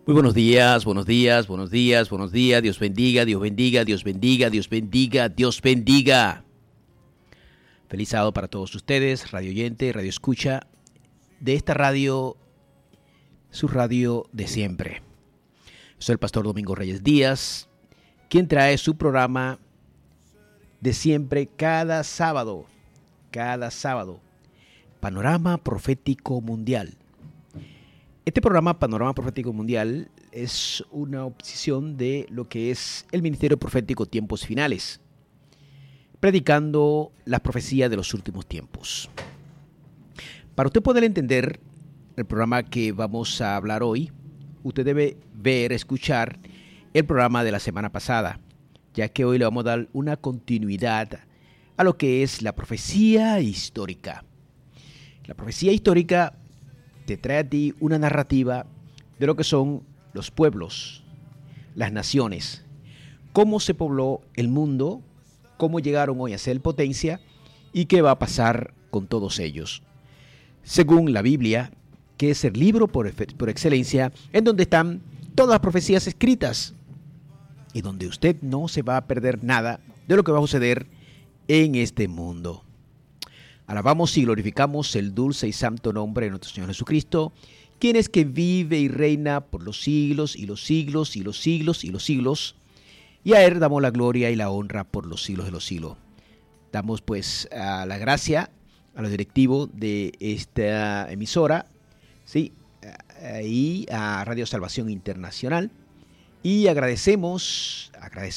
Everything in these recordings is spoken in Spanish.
Muy buenos días, buenos días, buenos días, buenos días. Dios bendiga, Dios bendiga, Dios bendiga, Dios bendiga, Dios bendiga. Feliz sábado para todos ustedes, radio oyente, radio escucha de esta radio, su radio de siempre. Soy el pastor Domingo Reyes Díaz, quien trae su programa de siempre cada sábado, Panorama Profético Mundial. Este programa, Panorama Profético Mundial, es una oposición de lo que es el Ministerio Profético Tiempos Finales, predicando las profecías de los últimos tiempos. Para usted poder entender el programa que vamos a hablar hoy, usted debe escuchar el programa de la semana pasada, ya que hoy le vamos a dar una continuidad a lo que es la profecía histórica. La profecía histórica te trae a ti una narrativa de lo que son los pueblos, las naciones, cómo se pobló el mundo, cómo llegaron hoy a ser potencia y qué va a pasar con todos ellos. Según la Biblia, que es el libro por excelencia, en donde están todas las profecías escritas y donde usted no se va a perder nada de lo que va a suceder en este mundo. Alabamos y glorificamos el dulce y santo nombre de nuestro Señor Jesucristo, quien es que vive y reina por los siglos y los siglos y los siglos y los siglos, y a Él damos la gloria y la honra por los siglos de los siglos. Damos pues la gracia a los directivos de esta emisora, ¿sí? Y a Radio Salvación Internacional, y agradecemos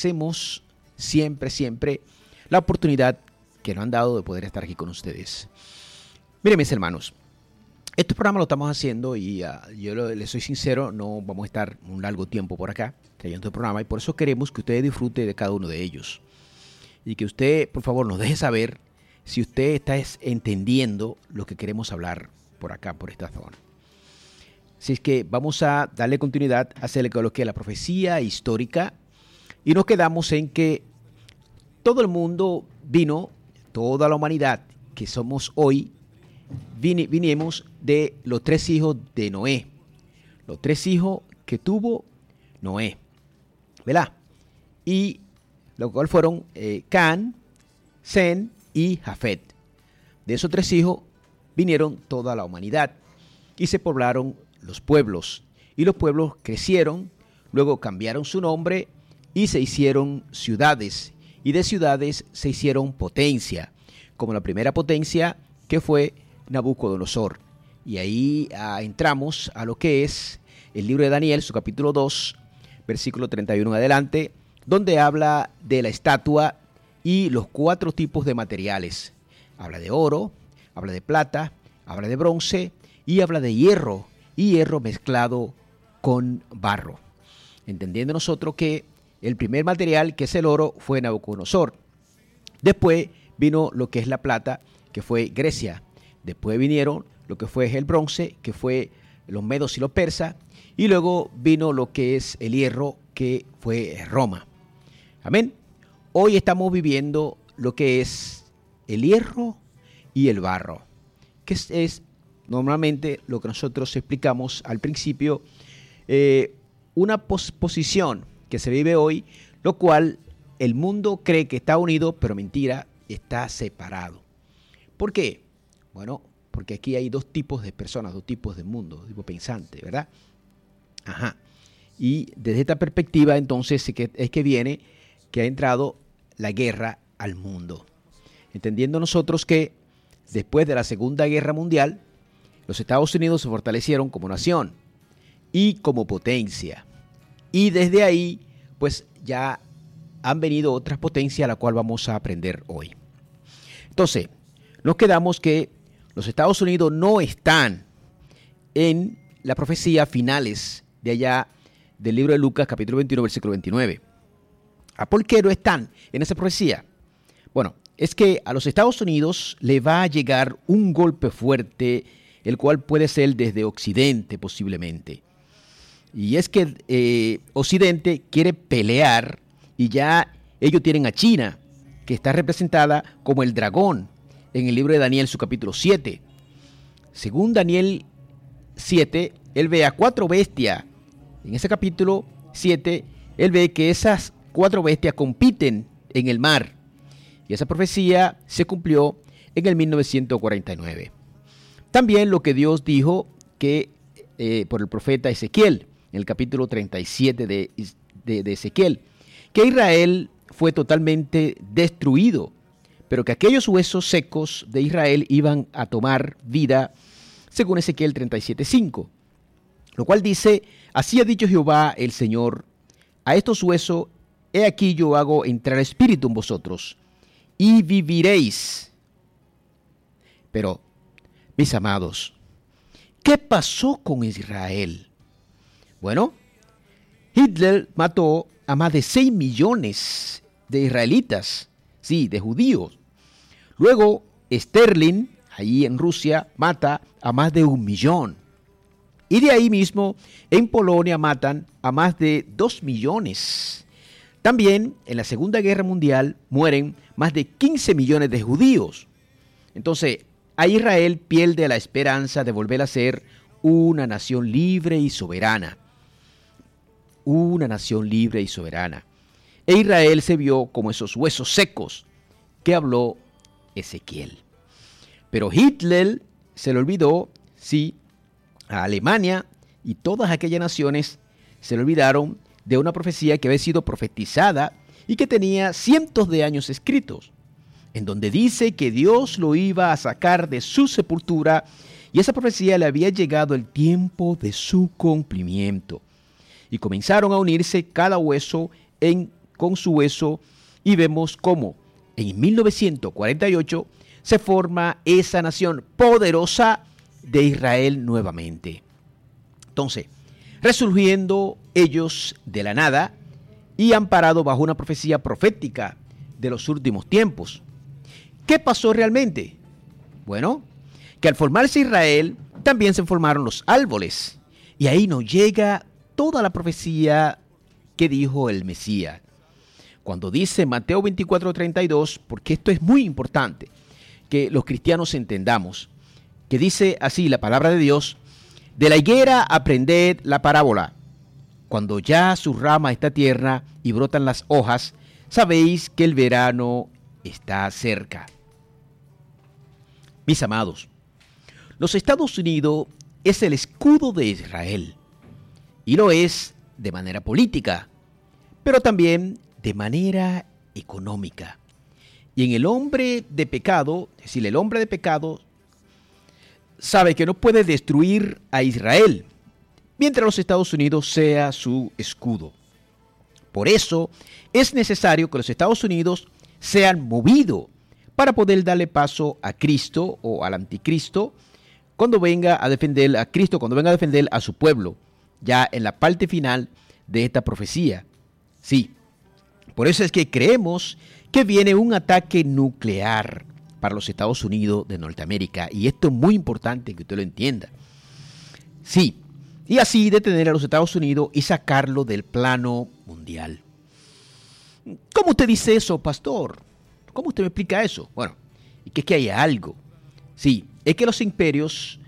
siempre la oportunidad que nos han dado de poder estar aquí con ustedes. Miren, mis hermanos, este programa lo estamos haciendo y yo les soy sincero, no vamos a estar un largo tiempo por acá trayendo el programa, y por eso queremos que usted disfrute de cada uno de ellos y que usted, por favor, nos deje saber si usted está entendiendo lo que queremos hablar por acá, por esta zona. Así es que vamos a darle continuidad a hacerle lo que es la profecía histórica, y nos quedamos en que todo el mundo vino, toda la humanidad que somos hoy, vinimos de los 3 hijos de Noé. Los 3 hijos que tuvo Noé, ¿verdad? Y lo cual fueron Can, Sem y Jafet. De esos 3 hijos vinieron toda la humanidad y se poblaron los pueblos. Y los pueblos crecieron, luego cambiaron su nombre y se hicieron ciudades. Y de ciudades se hicieron potencia, como la primera potencia que fue Nabucodonosor. Y ahí entramos a lo que es el libro de Daniel, su capítulo 2, versículo 31 en adelante, donde habla de la estatua y los 4 tipos de materiales. Habla de oro, habla de plata, habla de bronce y habla de hierro, y hierro mezclado con barro. Entendiendo nosotros que el primer material, que es el oro, fue Nabucodonosor. Después vino lo que es la plata, que fue Grecia. Después vinieron lo que fue el bronce, que fue los medos y los persas. Y luego vino lo que es el hierro, que fue Roma. Amén. Hoy estamos viviendo lo que es el hierro y el barro, que es normalmente lo que nosotros explicamos al principio, una posición que se vive hoy, lo cual el mundo cree que está unido, pero mentira, está separado. ¿Por qué? Bueno, porque aquí hay 2 tipos de personas, 2 tipos de mundo, tipo pensante, ¿verdad? Ajá. Y desde esta perspectiva, entonces, es que viene, que ha entrado la guerra al mundo. Entendiendo nosotros que después de la Segunda Guerra Mundial, los Estados Unidos se fortalecieron como nación y como potencia. Y desde ahí, pues ya han venido otras potencias a las cuales vamos a aprender hoy. Entonces, nos quedamos que los Estados Unidos no están en la profecía finales de allá del libro de Lucas, capítulo 21, versículo 29. ¿Por qué no están en esa profecía? Bueno, es que a los Estados Unidos le va a llegar un golpe fuerte, el cual puede ser desde Occidente posiblemente. Y es que Occidente quiere pelear, y ya ellos tienen a China, que está representada como el dragón en el libro de Daniel, su capítulo 7. Según Daniel 7, él ve a 4 bestias en ese capítulo 7, él ve que esas 4 bestias compiten en el mar. Y esa profecía se cumplió en el 1949. También lo que Dios dijo que por el profeta Ezequiel, en el capítulo 37 de Ezequiel, que Israel fue totalmente destruido, pero que aquellos huesos secos de Israel iban a tomar vida, según Ezequiel 37:5. Lo cual dice: así ha dicho Jehová el Señor, a estos huesos, he aquí yo hago entrar espíritu en vosotros, y viviréis. Pero, mis amados, ¿qué pasó con Israel? Bueno, Hitler mató a más de 6 millones de israelitas, sí, de judíos. Luego, Stalin, allí en Rusia, mata a más de 1 millón. Y de ahí mismo, en Polonia matan a más de 2 millones. También, en la Segunda Guerra Mundial, mueren más de 15 millones de judíos. Entonces, a Israel pierde la esperanza de volver a ser una nación libre y soberana. Una nación libre y soberana. E Israel se vio como esos huesos secos que habló Ezequiel. Pero Hitler se le olvidó, sí, a Alemania y todas aquellas naciones se le olvidaron de una profecía que había sido profetizada y que tenía cientos de años escritos, en donde dice que Dios lo iba a sacar de su sepultura, y esa profecía le había llegado el tiempo de su cumplimiento. Y comenzaron a unirse cada hueso con su hueso, y vemos cómo en 1948 se forma esa nación poderosa de Israel nuevamente. Entonces, resurgiendo ellos de la nada y amparados bajo una profecía profética de los últimos tiempos. ¿Qué pasó realmente? Bueno, que al formarse Israel, también se formaron los árboles. Y ahí nos llega toda la profecía que dijo el Mesías. Cuando dice Mateo 24:32, porque esto es muy importante que los cristianos entendamos, que dice así la palabra de Dios: de la higuera aprended la parábola. Cuando ya su rama está tierna y brotan las hojas, sabéis que el verano está cerca. Mis amados, los Estados Unidos es el escudo de Israel, y lo es de manera política, pero también de manera económica. Y en el hombre de pecado, es decir, el hombre de pecado sabe que no puede destruir a Israel, mientras los Estados Unidos sea su escudo. Por eso es necesario que los Estados Unidos sean movidos para poder darle paso a Cristo o al anticristo cuando venga a defender a Cristo, cuando venga a defender a su pueblo, ya en la parte final de esta profecía. Sí, por eso es que creemos que viene un ataque nuclear para los Estados Unidos de Norteamérica, y esto es muy importante que usted lo entienda. Sí, y así detener a los Estados Unidos y sacarlo del plano mundial. ¿Cómo usted dice eso, pastor? ¿Cómo usted me explica eso? Bueno, y que es que hay algo. Sí, es que esos imperios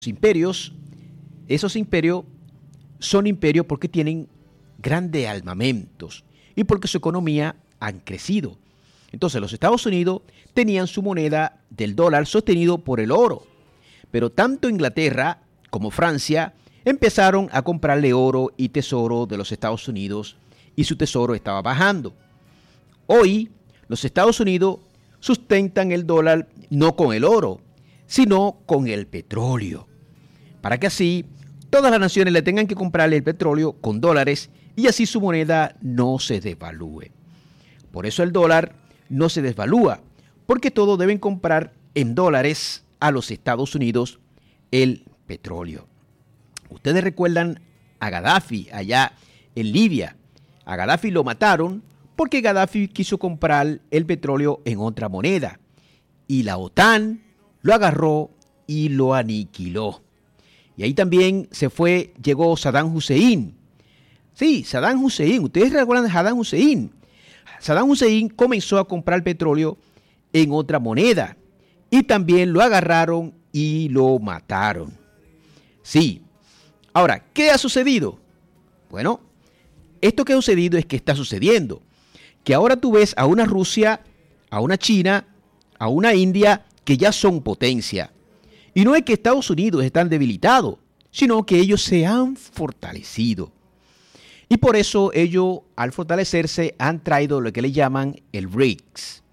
son imperios porque tienen grandes armamentos y porque su economía han crecido. Entonces los Estados Unidos tenían su moneda del dólar sostenido por el oro, pero tanto Inglaterra como Francia empezaron a comprarle oro y tesoro de los Estados Unidos, y su tesoro estaba bajando. Hoy los Estados Unidos sustentan el dólar no con el oro, sino con el petróleo, para que así todas las naciones le tengan que comprarle el petróleo con dólares y así su moneda no se devalúe. Por eso el dólar no se desvalúa, porque todos deben comprar en dólares a los Estados Unidos el petróleo. Ustedes recuerdan a Gaddafi allá en Libia. A Gaddafi lo mataron porque Gaddafi quiso comprar el petróleo en otra moneda, y la OTAN lo agarró y lo aniquiló. Y ahí también llegó Saddam Hussein. Sí, Saddam Hussein, ustedes recuerdan a Saddam Hussein. Saddam Hussein comenzó a comprar petróleo en otra moneda y también lo agarraron y lo mataron. Sí. Ahora, ¿qué ha sucedido? Bueno, esto que ha sucedido es que está sucediendo. Que ahora tú ves a una Rusia, a una China, a una India que ya son potencia. Y no es que Estados Unidos están debilitados, sino que ellos se han fortalecido. Y por eso ellos, al fortalecerse, han traído lo que le llaman el BRICS.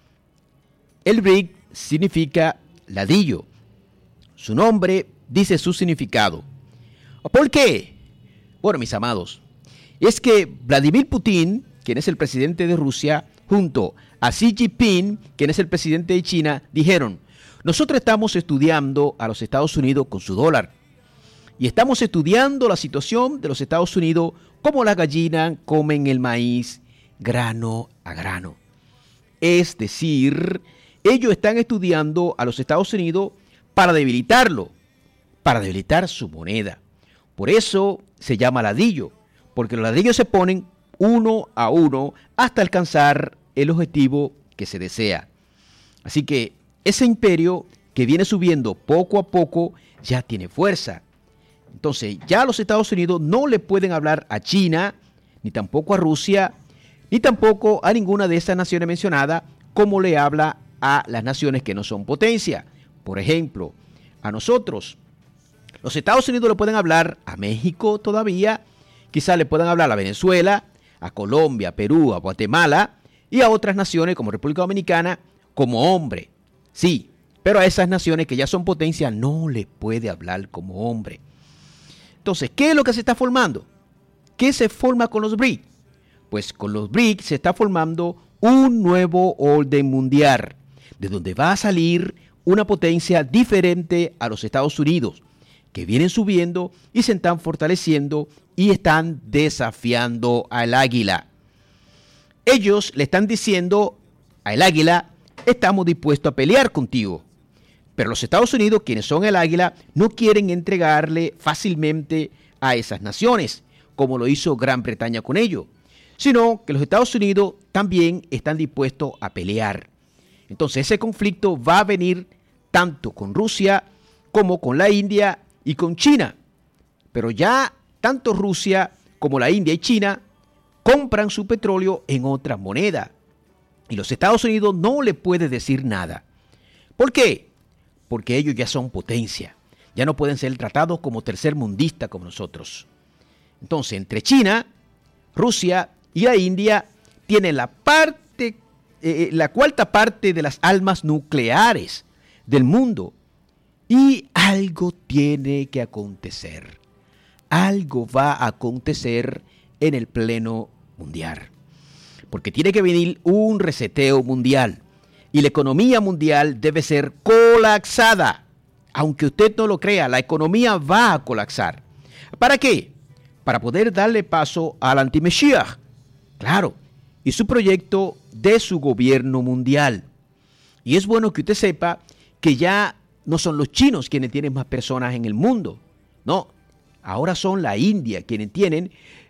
El BRICS significa ladrillo. Su nombre dice su significado. ¿Por qué? Bueno, mis amados, es que Vladimir Putin, quien es el presidente de Rusia, junto a Xi Jinping, quien es el presidente de China, dijeron: nosotros estamos estudiando a los Estados Unidos con su dólar. Y estamos estudiando la situación de los Estados Unidos como las gallinas comen el maíz grano a grano. Es decir, ellos están estudiando a los Estados Unidos para debilitarlo, para debilitar su moneda. Por eso se llama ladrillo, porque los ladrillos se ponen uno a uno hasta alcanzar el objetivo que se desea. Así que ese imperio que viene subiendo poco a poco ya tiene fuerza. Entonces ya los Estados Unidos no le pueden hablar a China, ni tampoco a Rusia, ni tampoco a ninguna de esas naciones mencionadas, como le habla a las naciones que no son potencia. Por ejemplo, a nosotros, los Estados Unidos le pueden hablar a México todavía, quizás le puedan hablar a Venezuela, a Colombia, a Perú, a Guatemala y a otras naciones como República Dominicana como hombre. Sí, pero a esas naciones que ya son potencia no le puede hablar como hombre. Entonces, ¿qué es lo que se está formando? ¿Qué se forma con los BRICS? Pues con los BRICS se está formando un nuevo orden mundial, de donde va a salir una potencia diferente a los Estados Unidos, que vienen subiendo y se están fortaleciendo y están desafiando al águila. Ellos le están diciendo al águila: estamos dispuestos a pelear contigo. Pero los Estados Unidos, quienes son el águila, no quieren entregarle fácilmente a esas naciones, como lo hizo Gran Bretaña con ellos, sino que los Estados Unidos también están dispuestos a pelear. Entonces ese conflicto va a venir tanto con Rusia como con la India y con China. Pero ya tanto Rusia como la India y China compran su petróleo en otra moneda. Y los Estados Unidos no le puede decir nada. ¿Por qué? Porque ellos ya son potencia. Ya no pueden ser tratados como tercermundistas como nosotros. Entonces, entre China, Rusia y la India tienen la cuarta parte de las armas nucleares del mundo. Y algo tiene que acontecer. Algo va a acontecer en el pleno mundial. Porque tiene que venir un reseteo mundial. Y la economía mundial debe ser colapsada. Aunque usted no lo crea, la economía va a colapsar. ¿Para qué? Para poder darle paso al anti-Mesías. Claro, y su proyecto de su gobierno mundial. Y es bueno que usted sepa que ya no son los chinos quienes tienen más personas en el mundo. No, ahora son la India quienes tienen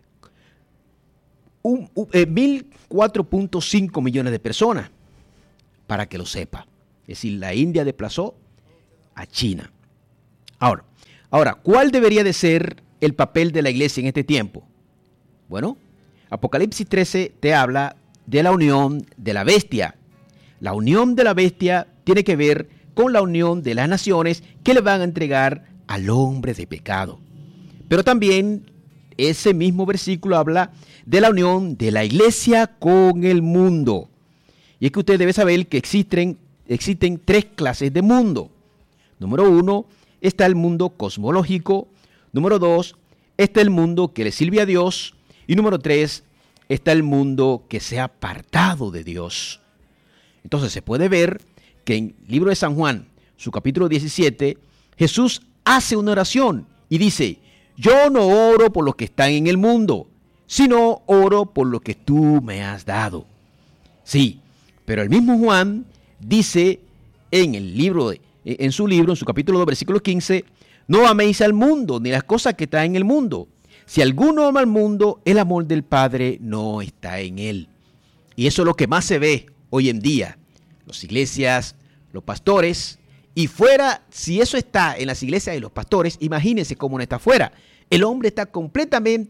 4.5 millones de personas. Para que lo sepa. Es decir, la India desplazó a China. Ahora, ¿cuál debería de ser el papel de la iglesia en este tiempo? Bueno, Apocalipsis 13 te habla de la unión de la bestia. La unión de la bestia tiene que ver con la unión de las naciones que le van a entregar al hombre de pecado. Pero también ese mismo versículo habla de la unión de la iglesia con el mundo. Y es que usted debe saber que existen tres clases de mundo. Número 1, está el mundo cosmológico. Número 2, está el mundo que le sirve a Dios. Y número 3, está el mundo que se ha apartado de Dios. Entonces se puede ver que en el libro de San Juan, su capítulo 17, Jesús hace una oración y dice: yo no oro por los que están en el mundo, sino oro por lo que tú me has dado. Sí. Pero el mismo Juan dice en su capítulo 2, versículo 15, no améis al mundo, ni las cosas que están en el mundo. Si alguno ama al mundo, el amor del Padre no está en él. Y eso es lo que más se ve hoy en día. Las iglesias, los pastores, y fuera, si eso está en las iglesias y los pastores, imagínense cómo no está fuera. El hombre está completamente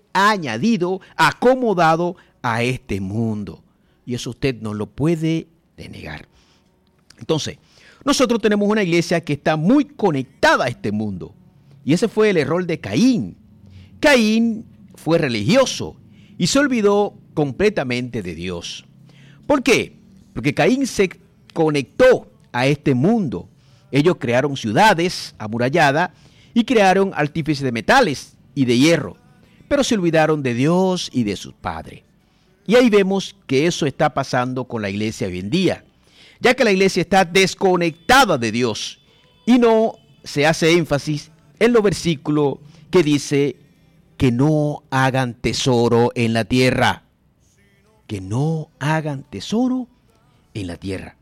añadido, acomodado a este mundo. Y eso usted no lo puede denegar. Entonces, nosotros tenemos una iglesia que está muy conectada a este mundo. Y ese fue el error de Caín. Caín fue religioso y se olvidó completamente de Dios. ¿Por qué? Porque Caín se conectó a este mundo. Ellos crearon ciudades amuralladas y crearon artífices de metales y de hierro, pero se olvidaron de Dios y de su Padre. Y ahí vemos que eso está pasando con la iglesia hoy en día, ya que la iglesia está desconectada de Dios y no se hace énfasis en los versículos que dice que no hagan tesoro en la tierra. Que no hagan tesoro en la tierra.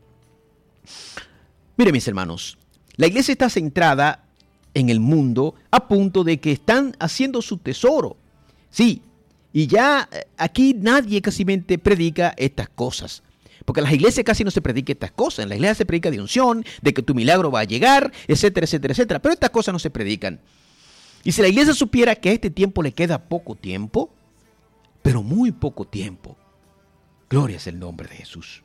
Miren, mis hermanos, la iglesia está centrada en el mundo a punto de que están haciendo su tesoro. Sí, y ya aquí nadie casi predica estas cosas. Porque en las iglesias casi no se predica estas cosas. En la iglesia se predica de unción, de que tu milagro va a llegar, etcétera, etcétera, etcétera. Pero estas cosas no se predican. Y si la iglesia supiera que a este tiempo le queda poco tiempo, pero muy poco tiempo, gloria es el nombre de Jesús.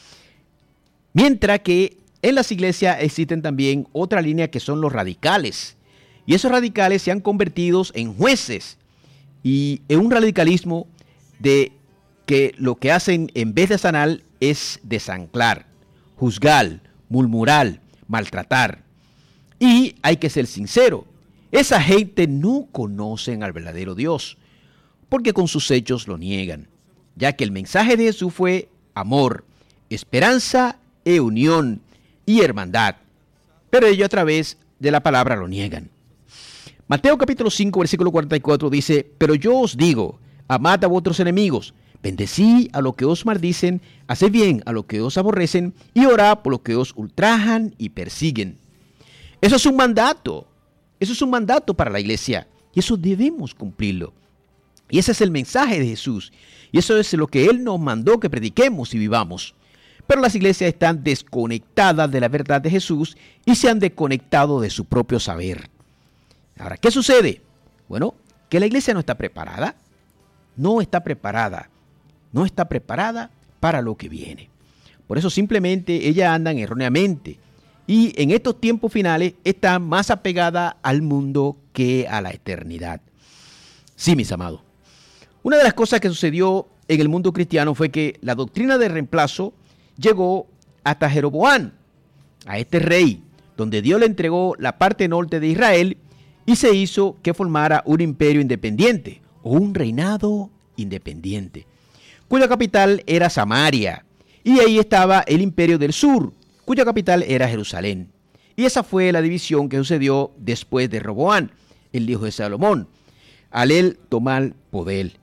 Mientras que en las iglesias existen también otra línea que son los radicales. Y esos radicales se han convertido en jueces y en un radicalismo de que lo que hacen en vez de sanar es desanclar, juzgar, murmurar, maltratar. Y hay que ser sincero, esa gente no conocen al verdadero Dios, porque con sus hechos lo niegan, ya que el mensaje de Jesús fue amor, esperanza e unión y hermandad, pero ellos a través de la palabra lo niegan. Mateo capítulo 5, versículo 44 dice, pero yo os digo, amad a vuestros enemigos, bendecí a los que os maldicen, haced bien a los que os aborrecen y orad por los que os ultrajan y persiguen. Eso es un mandato. Eso es un mandato para la iglesia y eso debemos cumplirlo. Y ese es el mensaje de Jesús y eso es lo que Él nos mandó que prediquemos y vivamos. Pero las iglesias están desconectadas de la verdad de Jesús y se han desconectado de su propio saber. Ahora, ¿qué sucede? Bueno, que la iglesia no está preparada. No está preparada. No está preparada para lo que viene. Por eso simplemente ellas andan erróneamente. Y en estos tiempos finales está más apegada al mundo que a la eternidad. Sí, mis amados. Una de las cosas que sucedió en el mundo cristiano fue que la doctrina de reemplazo llegó hasta Jeroboam, a este rey, donde Dios le entregó la parte norte de Israel y se hizo que formara un imperio independiente o un reinado independiente, cuya capital era Samaria. Y ahí estaba el imperio del sur, cuya capital era Jerusalén. Y esa fue la división que sucedió después de Roboam, el hijo de Salomón, al él tomar poder.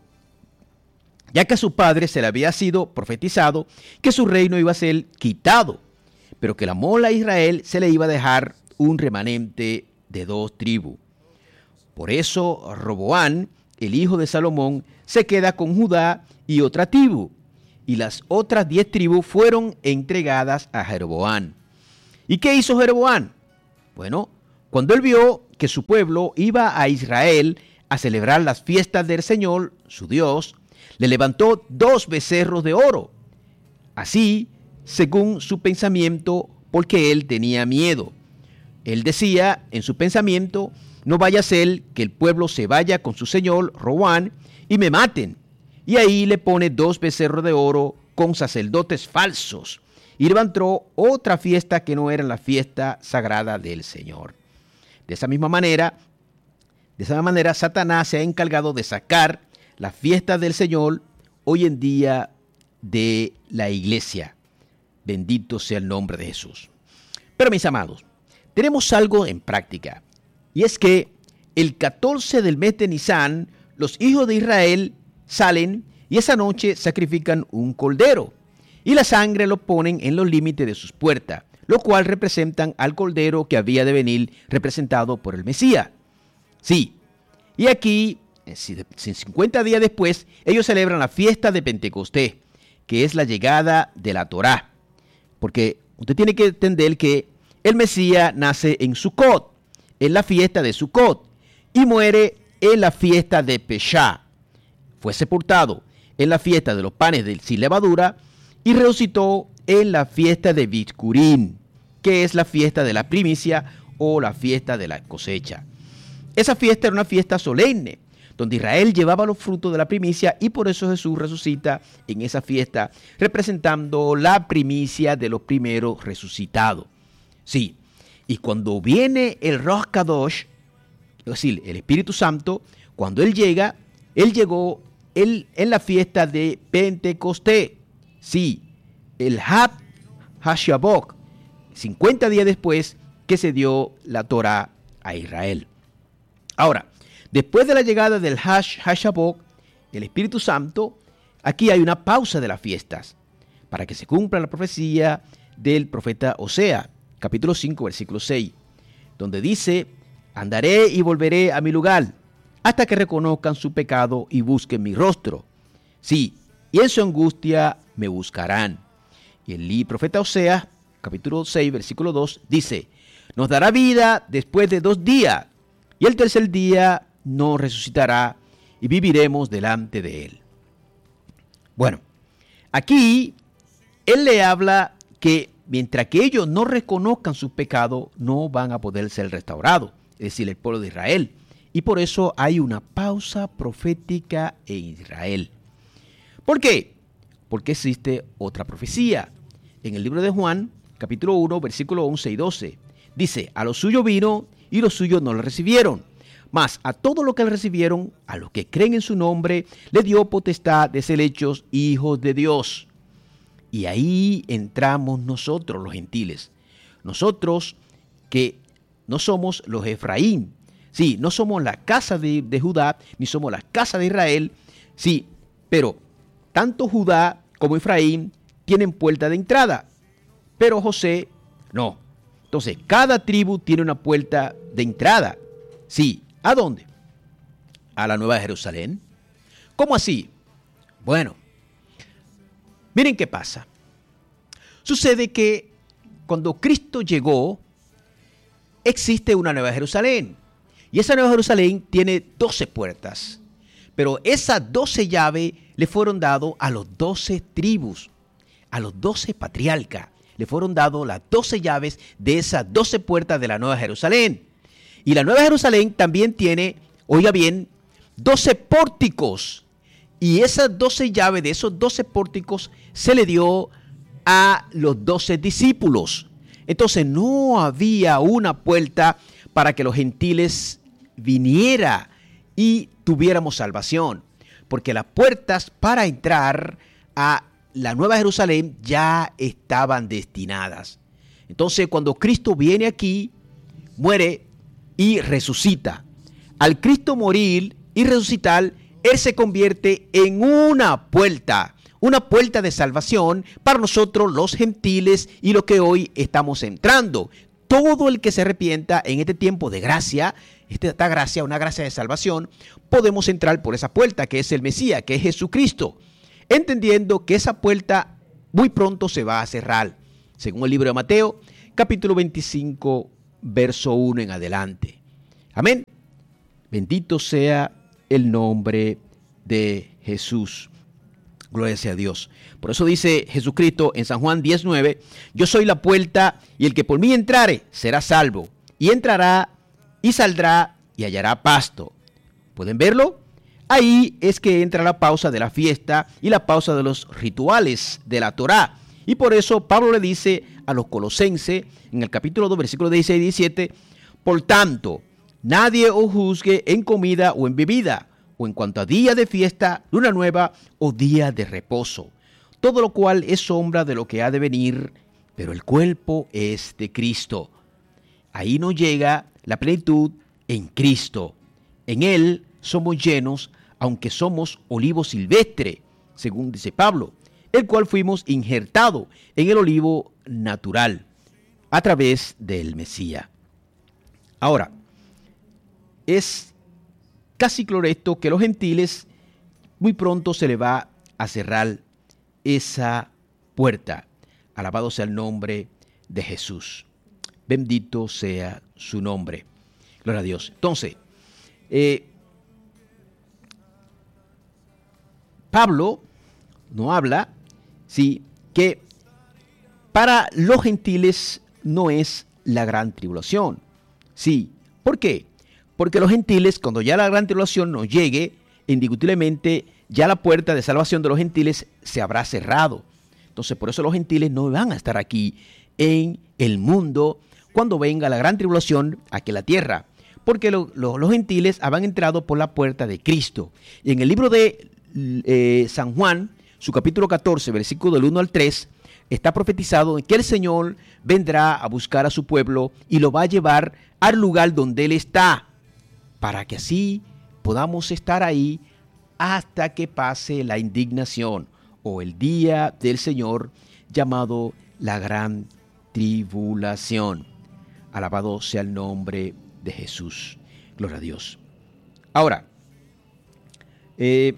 Ya que a su padre se le había sido profetizado que su reino iba a ser quitado, pero que la mola a Israel se le iba a dejar un remanente de 2 tribus. Por eso Roboam, el hijo de Salomón, se queda con Judá y otra tribu, y las otras 10 tribus fueron entregadas a Jeroboam. ¿Y qué hizo Jeroboam? Bueno, cuando él vio que su pueblo iba a Israel a celebrar las fiestas del Señor, su Dios, le levantó 2 becerros de oro, así según su pensamiento, porque él tenía miedo. Él decía en su pensamiento, no vaya a ser que el pueblo se vaya con su señor Roboam y me maten. Y ahí le pone 2 becerros de oro con sacerdotes falsos. Y levantó otra fiesta que no era la fiesta sagrada del Señor. De esa misma manera, Satanás se ha encargado de sacar la fiesta del Señor hoy en día de la iglesia. Bendito sea el nombre de Jesús. Pero mis amados, tenemos algo en práctica. Y es que el 14 del mes de Nisan, los hijos de Israel salen y esa noche sacrifican un cordero. Y la sangre lo ponen en los límites de sus puertas, lo cual representan al cordero que había de venir representado por el Mesías. Sí, y aquí, 50 días después, ellos celebran la fiesta de Pentecostés, que es la llegada de la Torá. Porque usted tiene que entender que el Mesías nace en Sucot, en la fiesta de Sucot, y muere en la fiesta de Peshá, fue sepultado en la fiesta de los panes sin levadura y resucitó en la fiesta de Bitscurín, que es la fiesta de la primicia o la fiesta de la cosecha. Esa fiesta era una fiesta solemne, donde Israel llevaba los frutos de la primicia, y por eso Jesús resucita en esa fiesta, representando la primicia de los primeros resucitados. Sí, y cuando viene el Ruach Kadosh, es decir, el Espíritu Santo, cuando Él llega, Él llegó en la fiesta de Pentecostés. Sí, el Hab HaShabbat, 50 días después que se dio la Torá a Israel. Ahora, después de la llegada del HaShabbat, el Espíritu Santo, aquí hay una pausa de las fiestas para que se cumpla la profecía del profeta Oseas, capítulo 5, versículo 6, donde dice: andaré y volveré a mi lugar hasta que reconozcan su pecado y busquen mi rostro. Sí, y en su angustia me buscarán. Y el profeta Oseas, capítulo 6, versículo 2, dice: nos dará vida después de 2 días, y el tercer día nos resucitará y viviremos delante de él. Bueno, aquí él le habla que mientras que ellos no reconozcan sus pecados, no van a poder ser restaurados, es decir, el pueblo de Israel. Y por eso hay una pausa profética en Israel. ¿Por qué? Porque existe otra profecía. En el libro de Juan, capítulo 1, versículos 11 y 12, dice: a los suyos vino y los suyos no le recibieron. Mas a todos los que le recibieron, a los que creen en su nombre, le dio potestad de ser hechos hijos de Dios. Y ahí entramos nosotros, los gentiles. Nosotros que no somos los Efraín. Sí, no somos la casa de Judá, ni somos la casa de Israel. Sí, pero tanto Judá como Efraín tienen puerta de entrada, pero José no. Entonces, cada tribu tiene una puerta de entrada. Sí, ¿a dónde? A la Nueva Jerusalén. ¿Cómo así? Bueno, miren qué pasa. Sucede que cuando Cristo llegó, existe una Nueva Jerusalén. Y esa Nueva Jerusalén tiene 12 puertas. Pero esas 12 llaves le fueron dadas a los 12 tribus, a los 12 patriarcas. Le fueron dadas las 12 llaves de esas 12 puertas de la Nueva Jerusalén. Y la Nueva Jerusalén también tiene, oiga bien, 12 pórticos. Y esas 12 llaves de esos 12 pórticos se le dio a los 12 discípulos. Entonces no había una puerta para que los gentiles viniera y tuviéramos salvación, porque las puertas para entrar a la Nueva Jerusalén ya estaban destinadas. Entonces, cuando Cristo viene aquí, muere y resucita. Al Cristo morir y resucitar, Él se convierte en una puerta de salvación para nosotros los gentiles y los que hoy estamos entrando. Todo el que se arrepienta en este tiempo de gracia, esta gracia, una gracia de salvación, podemos entrar por esa puerta que es el Mesías, que es Jesucristo, entendiendo que esa puerta muy pronto se va a cerrar, según el libro de Mateo, capítulo 25, verso 1 en adelante. Amén. Bendito sea el nombre de Jesús. Gloria sea a Dios. Por eso dice Jesucristo en San Juan 10:9, yo soy la puerta, y el que por mí entrare será salvo, y entrará y saldrá y hallará pasto. ¿Pueden verlo? Ahí es que entra la pausa de la fiesta y la pausa de los rituales de la Torá. Y por eso Pablo le dice a los colosenses en el capítulo 2, versículos 16 y 17, por tanto, nadie os juzgue en comida o en bebida, o en cuanto a día de fiesta, luna nueva o día de reposo, todo lo cual es sombra de lo que ha de venir, pero el cuerpo es de Cristo. Ahí nos llega la plenitud en Cristo. En Él somos llenos, aunque somos olivo silvestre, según dice Pablo, el cual fuimos injertados en el olivo natural, a través del Mesías. Ahora, es casi correcto que los gentiles muy pronto se le va a cerrar esa puerta. Alabado sea el nombre de Jesús. Bendito sea su nombre. Gloria a Dios. Entonces, Pablo no habla, sí, que para los gentiles no es la gran tribulación. Sí, ¿por qué? Porque los gentiles, cuando ya la gran tribulación nos llegue, indiscutiblemente ya la puerta de salvación de los gentiles se habrá cerrado. Entonces, por eso los gentiles no van a estar aquí en el mundo cuando venga la gran tribulación aquí en la tierra, porque los gentiles habrán entrado por la puerta de Cristo. Y en el libro de San Juan, su capítulo 14, versículo del 1 al 3, está profetizado que el Señor vendrá a buscar a su pueblo y lo va a llevar al lugar donde Él está, para que así podamos estar ahí hasta que pase la indignación o el día del Señor llamado la gran tribulación. Alabado sea el nombre de Jesús. Gloria a Dios. Ahora, en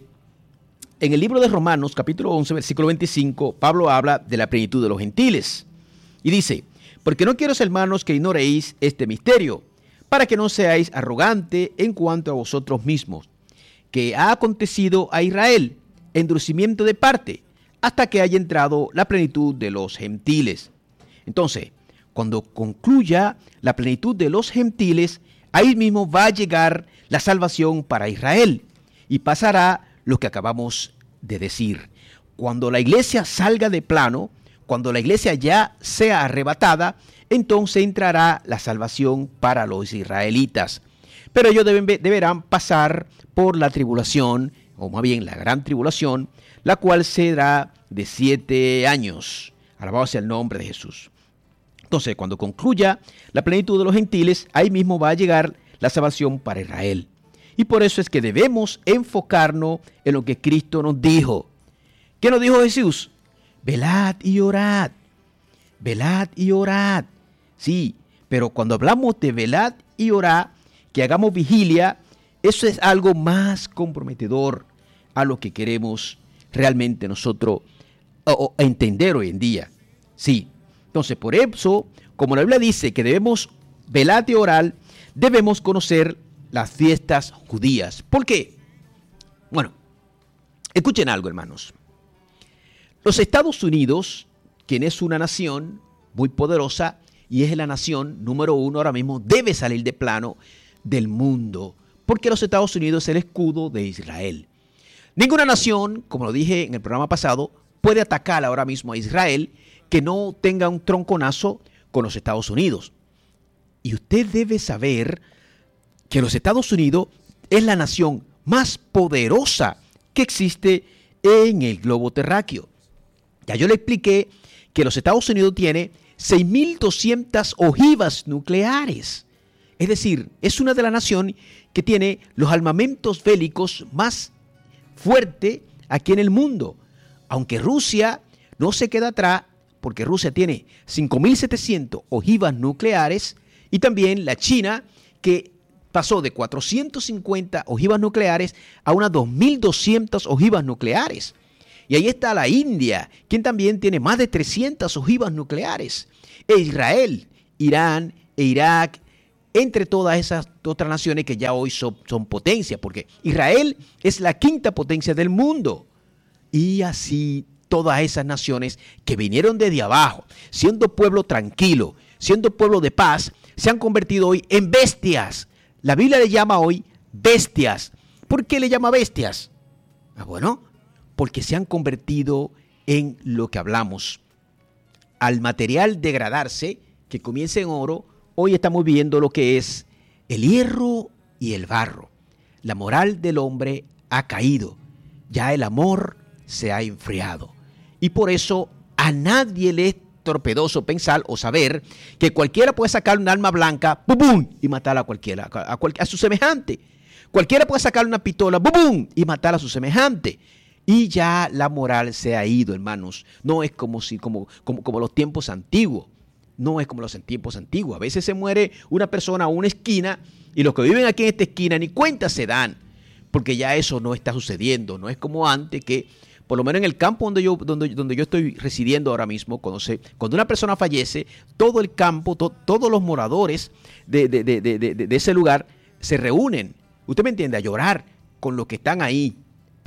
el libro de Romanos, capítulo 11, versículo 25, Pablo habla de la plenitud de los gentiles. Y dice, porque no quiero, hermanos, que ignoréis este misterio, para que no seáis arrogantes en cuanto a vosotros mismos, que ha acontecido a Israel endurecimiento de parte, hasta que haya entrado la plenitud de los gentiles. Entonces, cuando concluya la plenitud de los gentiles, ahí mismo va a llegar la salvación para Israel, y pasará lo que acabamos de decir. Cuando la iglesia salga de plano, cuando la iglesia ya sea arrebatada, entonces entrará la salvación para los israelitas. Pero ellos deberán pasar por la tribulación, o más bien la gran tribulación, la cual será de 7 años. Alabado sea el nombre de Jesús. Entonces, cuando concluya la plenitud de los gentiles, ahí mismo va a llegar la salvación para Israel. Y por eso es que debemos enfocarnos en lo que Cristo nos dijo. ¿Qué nos dijo Jesús? Velad y orad. Velad y orad. Sí, pero cuando hablamos de velad y orad, que hagamos vigilia, eso es algo más comprometedor a lo que queremos realmente nosotros entender hoy en día. Sí, entonces por eso, como la Biblia dice que debemos velar y orar, debemos conocer las fiestas judías. ¿Por qué? Bueno, escuchen algo, hermanos. Los Estados Unidos, quien es una nación muy poderosa y es la nación número 1 ahora mismo, debe salir de plano del mundo, porque los Estados Unidos es el escudo de Israel. Ninguna nación, como lo dije en el programa pasado, puede atacar ahora mismo a Israel que no tenga un tronconazo con los Estados Unidos. Y usted debe saber que los Estados Unidos es la nación más poderosa que existe en el globo terráqueo. Ya yo le expliqué que los Estados Unidos tiene 6.200 ojivas nucleares. Es decir, es una de las naciones que tiene los armamentos bélicos más fuertes aquí en el mundo. Aunque Rusia no se queda atrás, porque Rusia tiene 5.700 ojivas nucleares, y también la China, que pasó de 450 ojivas nucleares a unas 2.200 ojivas nucleares. Y ahí está la India, quien también tiene más de 300 ojivas nucleares. E Israel, Irán e Irak, entre todas esas otras naciones que ya hoy son potencias, porque Israel es la 5ª potencia del mundo. Y así todas esas naciones que vinieron desde abajo, siendo pueblo tranquilo, siendo pueblo de paz, se han convertido hoy en bestias. La Biblia le llama hoy bestias. ¿Por qué le llama bestias? Bueno, porque se han convertido en lo que hablamos. Al material degradarse, que comienza en oro, hoy estamos viendo lo que es el hierro y el barro. La moral del hombre ha caído. Ya el amor se ha enfriado. Y por eso a nadie le es torpedoso pensar o saber que cualquiera puede sacar un arma blanca, ¡bum, bum!, y matar a cualquiera, a su semejante. Cualquiera puede sacar una pistola, ¡bum, bum!, y matar a su semejante. Y ya la moral se ha ido, hermanos. No es como los tiempos antiguos. No es como los tiempos antiguos. A veces se muere una persona a una esquina y los que viven aquí en esta esquina ni cuenta se dan, porque ya eso no está sucediendo. No es como antes, que por lo menos en el campo donde yo estoy residiendo ahora mismo, cuando una persona fallece, todo el campo, todos los moradores de ese lugar se reúnen, usted me entiende, a llorar con los que están ahí. Pero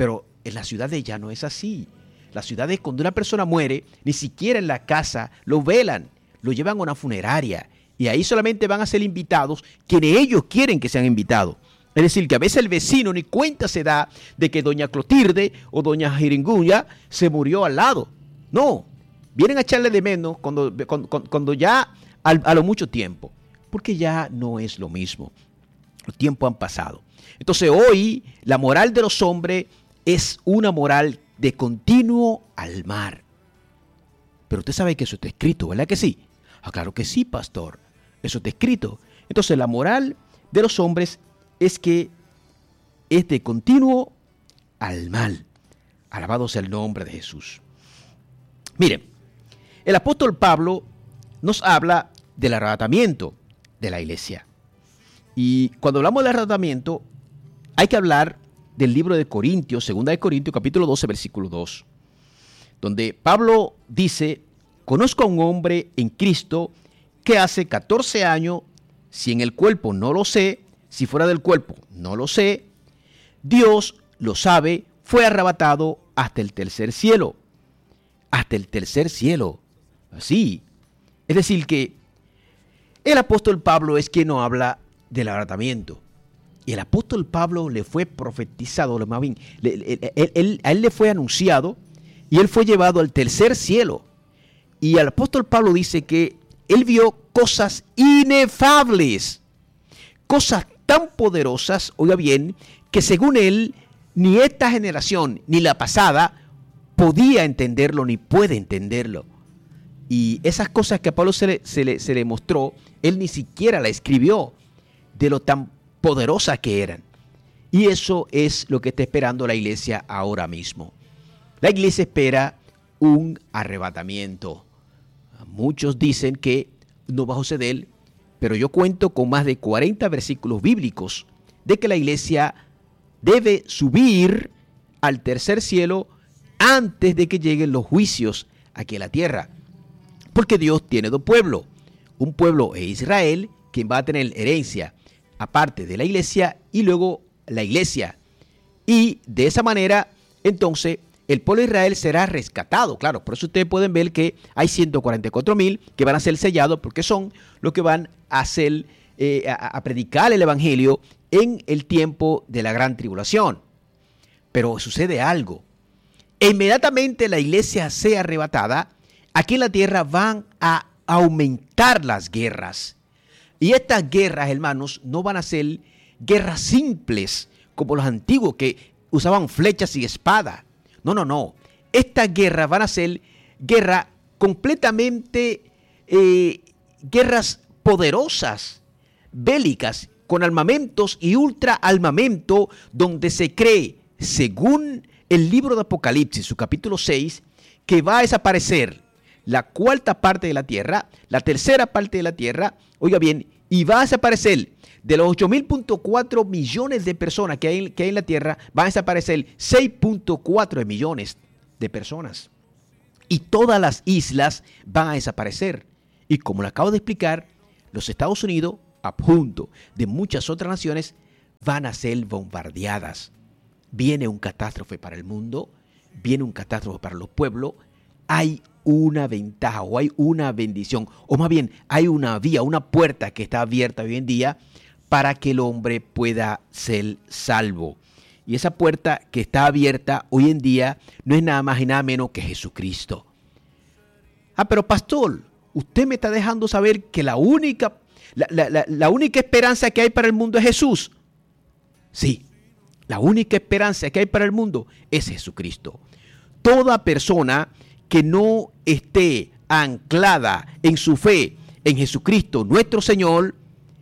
en las ciudades ya no es así. Las ciudades, cuando una persona muere, ni siquiera en la casa lo velan, lo llevan a una funeraria y ahí solamente van a ser invitados quienes ellos quieren que sean invitados. Es decir, que a veces el vecino ni cuenta se da de que doña Clotilde o doña Jiringuya se murió al lado. No, vienen a echarle de menos cuando ya a lo mucho tiempo, porque ya no es lo mismo. Los tiempos han pasado. Entonces hoy la moral de los hombres es una moral de continuo al mar. Pero usted sabe que eso está escrito, ¿verdad que sí? Ah, claro que sí, pastor. Eso está escrito. Entonces la moral de los hombres es que es de continuo al mal. Alabado sea el nombre de Jesús. Miren, el apóstol Pablo nos habla del arrebatamiento de la iglesia. Y cuando hablamos del arrebatamiento, hay que hablar del libro de Corintios, 2 de Corintios, capítulo 12, versículo 2, donde Pablo dice: conozco a un hombre en Cristo que hace 14 años, si en el cuerpo no lo sé, si fuera del cuerpo no lo sé, Dios lo sabe, fue arrebatado hasta el tercer cielo. Hasta el tercer cielo. Así. Es decir que el apóstol Pablo es quien nos habla del arrebatamiento. Y el apóstol Pablo le fue profetizado, más bien, a él le fue anunciado y él fue llevado al tercer cielo. Y el apóstol Pablo dice que él vio cosas inefables, cosas tan poderosas, oiga bien, que según él, ni esta generación ni la pasada podía entenderlo ni puede entenderlo. Y esas cosas que a Pablo se le mostró, él ni siquiera la escribió de lo tan poderosas que eran. Y eso es lo que está esperando la iglesia ahora mismo. La iglesia espera un arrebatamiento. Muchos dicen que no va a suceder, pero yo cuento con más de 40 versículos bíblicos de que la iglesia debe subir al tercer cielo antes de que lleguen los juicios aquí en la tierra. Porque Dios tiene dos pueblos. Un pueblo es Israel, quien va a tener herencia aparte de la iglesia, y luego la iglesia. Y de esa manera, entonces, el pueblo de Israel será rescatado. Claro, por eso ustedes pueden ver que hay 144,000 que van a ser sellados, porque son los que van a hacer, a predicar el evangelio en el tiempo de la gran tribulación. Pero sucede algo. Inmediatamente la iglesia sea arrebatada, aquí en la tierra van a aumentar las guerras. Y estas guerras, hermanos, no van a ser guerras simples como los antiguos que usaban flechas y espadas. No. Estas guerras van a ser guerras completamente, guerras poderosas, bélicas, con armamentos y ultra armamento, donde se cree, según el libro de Apocalipsis, su capítulo 6, que va a desaparecer la cuarta parte de la tierra, la tercera parte de la tierra, oiga bien, y va a desaparecer de los 8.4 millones de personas que hay en la tierra, van a desaparecer 6.4 millones de personas. Y todas las islas van a desaparecer. Y como lo acabo de explicar, los Estados Unidos, junto de muchas otras naciones, van a ser bombardeadas. Viene un catástrofe para el mundo, viene un catástrofe para los pueblos. Hay una ventaja o hay una bendición, o más bien hay una vía, una puerta que está abierta hoy en día para que el hombre pueda ser salvo. Y esa puerta que está abierta hoy en día no es nada más y nada menos que Jesucristo. Pero pastor, usted me está dejando saber que la única esperanza que hay para el mundo es Jesús. Sí, la única esperanza que hay para el mundo es Jesucristo. Toda persona que no esté anclada en su fe en Jesucristo nuestro Señor,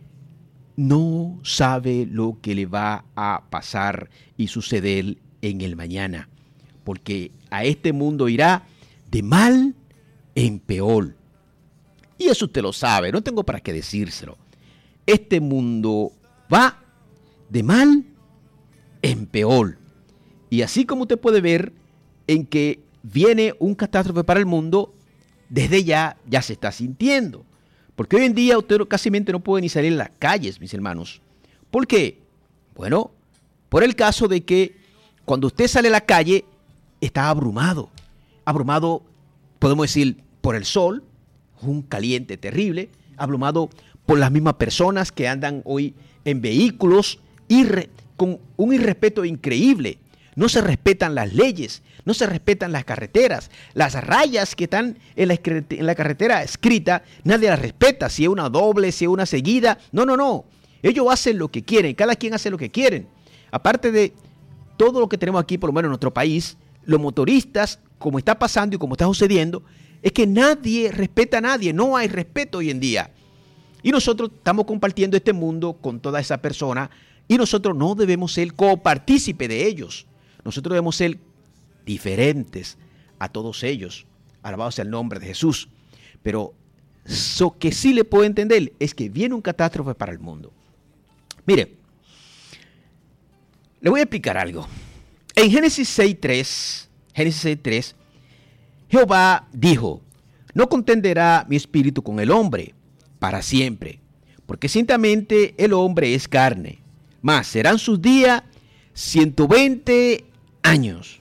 no sabe lo que le va a pasar y suceder en el mañana. Porque a este mundo irá de mal en peor. Y eso usted lo sabe, no tengo para qué decírselo. Este mundo va de mal en peor. Y así como usted puede ver en que viene un catástrofe para el mundo, desde ya se está sintiendo. Porque hoy en día usted casi no puede ni salir a las calles, mis hermanos. ¿Por qué? Bueno, por el caso de que cuando usted sale a la calle, está abrumado. Abrumado, podemos decir, por el sol, un caliente terrible, abrumado por las mismas personas que andan hoy en vehículos con un irrespeto increíble. No se respetan las leyes, no se respetan las carreteras. Las rayas que están en la carretera escrita, nadie las respeta. Si es una doble, si es una seguida. No. Ellos hacen lo que quieren, cada quien hace lo que quieren. Aparte de todo lo que tenemos aquí, por lo menos en nuestro país, los motoristas, como está pasando y como está sucediendo, es que nadie respeta a nadie, no hay respeto hoy en día. Y nosotros estamos compartiendo este mundo con toda esa persona y nosotros no debemos ser copartícipe de ellos. Nosotros debemos ser diferentes a todos ellos. Alabado sea el nombre de Jesús. Pero lo que sí le puedo entender es que viene un catástrofe para el mundo. Mire, le voy a explicar algo. En Génesis 6:3, Jehová dijo, no contenderá mi espíritu con el hombre para siempre, porque ciertamente el hombre es carne, mas serán sus días 120 años.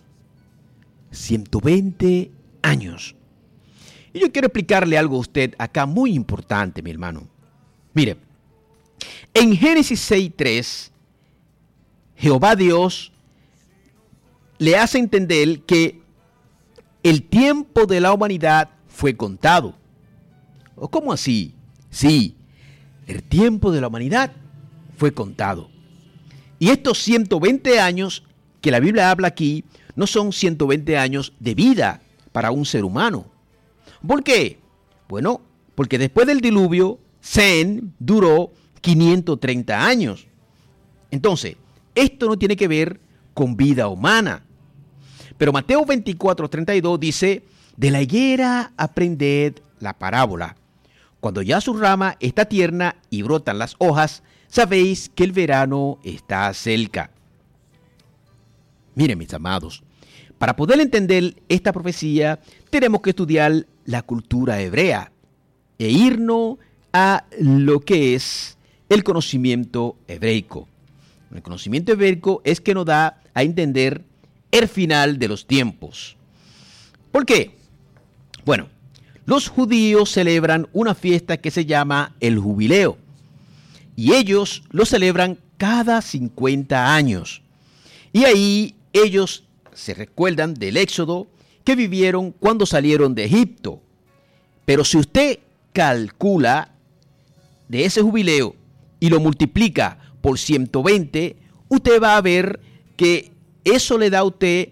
120 años. Y yo quiero explicarle algo a usted acá muy importante, mi hermano. Mire, en Génesis 6:3, Jehová Dios le hace entender que el tiempo de la humanidad fue contado. ¿O cómo así? Sí, el tiempo de la humanidad fue contado. Y estos 120 años que la Biblia habla aquí no son 120 años de vida para un ser humano. ¿Por qué? Bueno, porque después del diluvio, Sem duró 530 años. Entonces, esto no tiene que ver con vida humana. Pero Mateo 24:32 dice, de la higuera aprended la parábola. Cuando ya su rama está tierna y brotan las hojas, sabéis que el verano está cerca. Miren, mis amados, para poder entender esta profecía, tenemos que estudiar la cultura hebrea e irnos a lo que es el conocimiento hebreico. El conocimiento hebreico es que nos da a entender el final de los tiempos. ¿Por qué? Bueno, los judíos celebran una fiesta que se llama el jubileo. Y ellos lo celebran cada 50 años. Y ahí ellos se recuerdan del éxodo que vivieron cuando salieron de Egipto. Pero si usted calcula de ese jubileo y lo multiplica por 120, usted va a ver que eso le da a usted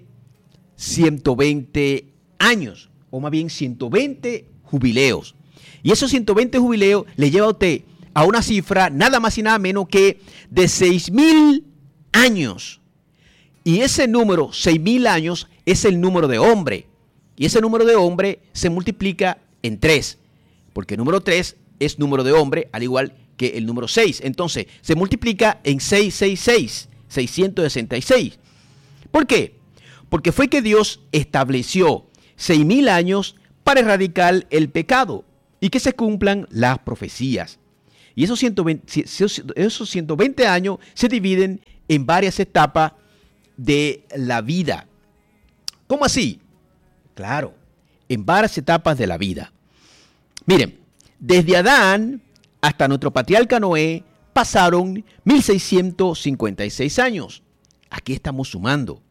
120 años, o más bien 120 jubileos. Y esos 120 jubileos le lleva a usted a una cifra nada más y nada menos que de 6,000 años. Y ese número, 6,000 años, es el número de hombre. Y ese número de hombre se multiplica en 3, porque el número 3 es número de hombre, al igual que el número 6. Entonces, se multiplica en 666, 666. ¿Por qué? Porque fue que Dios estableció 6,000 años para erradicar el pecado y que se cumplan las profecías. Y esos 120 años se dividen en varias etapas de la vida. ¿Cómo así? Claro, en varias etapas de la vida. Miren, desde Adán hasta nuestro patriarca Noé pasaron 1,656 años. Aquí estamos sumando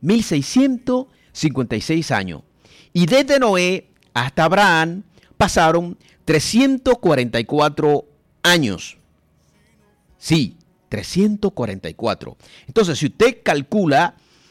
1,656 años. Y desde Noé hasta Abraham pasaron 344 años. Sí, 344. Entonces, si usted calcula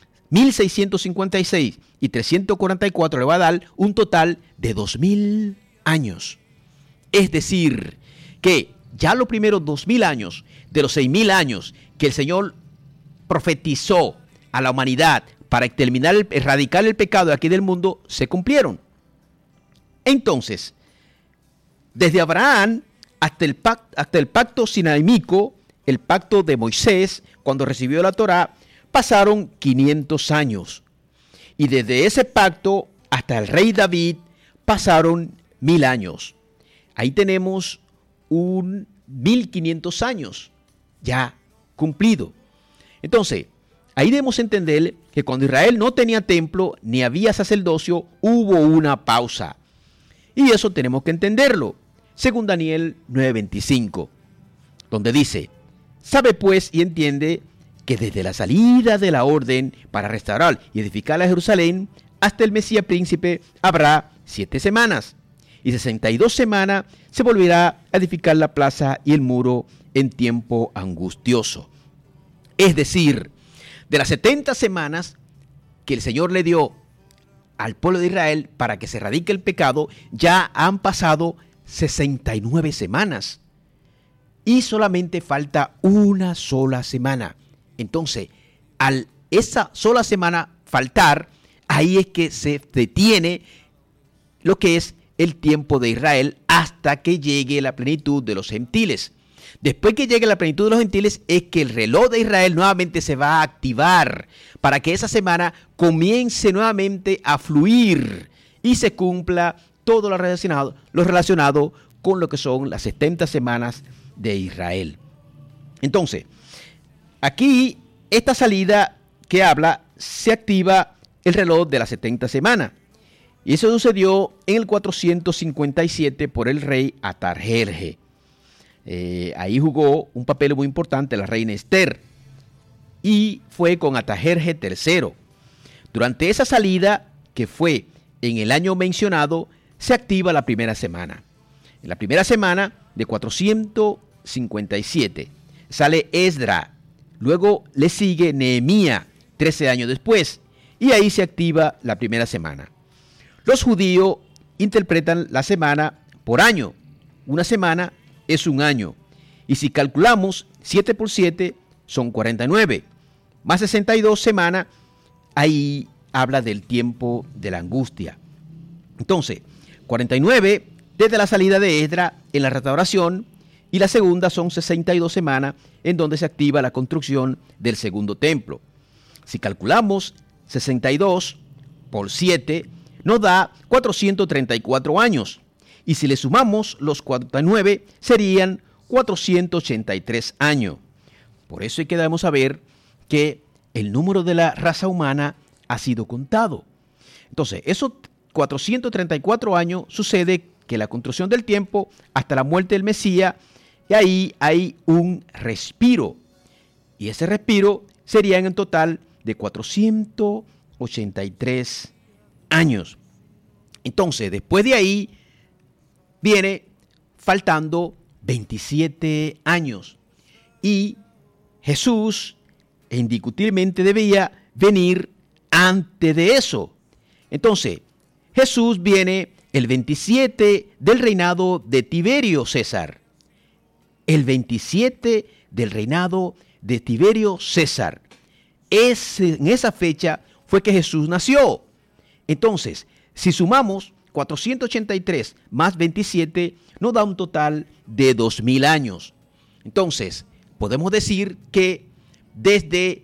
1,656 y 344, le va a dar un total de 2,000 años. Es decir, que ya los primeros 2,000 años de los 6,000 años que el Señor profetizó a la humanidad para erradicar el pecado de aquí del mundo, se cumplieron. Entonces, desde Abraham hasta el pacto sinaímico, el pacto de Moisés, cuando recibió la Torá, pasaron 500 años. Y desde ese pacto hasta el rey David pasaron 1,000 años. Ahí tenemos 1,500 años ya cumplido. Entonces, ahí debemos entender que cuando Israel no tenía templo ni había sacerdocio, hubo una pausa. Y eso tenemos que entenderlo. Según Daniel 9:25, donde dice: sabe pues y entiende que desde la salida de la orden para restaurar y edificar a Jerusalén hasta el Mesías príncipe habrá 7 semanas, y 62 semanas se volverá a edificar la plaza y el muro en tiempo angustioso. Es decir, de las 70 semanas que el Señor le dio al pueblo de Israel para que se erradique el pecado, ya han pasado 69 semanas. Y solamente falta una sola semana. Entonces, al esa sola semana faltar, ahí es que se detiene lo que es el tiempo de Israel hasta que llegue la plenitud de los gentiles. Después que llegue la plenitud de los gentiles es que el reloj de Israel nuevamente se va a activar para que esa semana comience nuevamente a fluir y se cumpla todo lo relacionado con lo que son las 70 semanas de Israel. Entonces, aquí esta salida que habla se activa el reloj de las 70 semanas. Y eso sucedió en el 457 por el rey Atarjerje. Ahí jugó un papel muy importante la reina Esther. Y fue con Atarjerje III. Durante esa salida, que fue en el año mencionado, se activa la primera semana. En la primera semana de 457 sale Esdras. Luego le sigue Nehemías 13 años después. Y ahí se activa la primera semana. Los judíos interpretan la semana por año. Una semana es un año. Y si calculamos 7 por 7 son 49. Más 62 semanas, ahí habla del tiempo de la angustia. Entonces, 49 desde la salida de Esdras en la restauración, y la segunda son 62 semanas en donde se activa la construcción del segundo templo. Si calculamos 62 por 7, nos da 434 años. Y si le sumamos los 49, serían 483 años. Por eso es que debemos saber que el número de la raza humana ha sido contado. Entonces, esos 434 años sucede que la construcción del tiempo hasta la muerte del Mesías, y ahí hay un respiro. Y ese respiro sería en total de 483 años. Entonces, después de ahí, viene faltando 27 años. Y Jesús indiscutiblemente debía venir antes de eso. Entonces, Jesús viene el 27 del reinado de Tiberio César. El 27 del reinado de Tiberio César. En esa fecha fue que Jesús nació. Entonces, si sumamos 483 más 27, nos da un total de 2000 años. Entonces, podemos decir que desde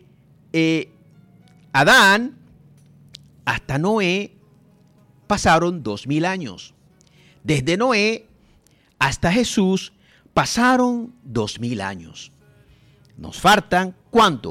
Adán hasta Noé pasaron 2000 años. Desde Noé hasta Jesús pasaron 2000 años. Nos faltan, ¿cuánto?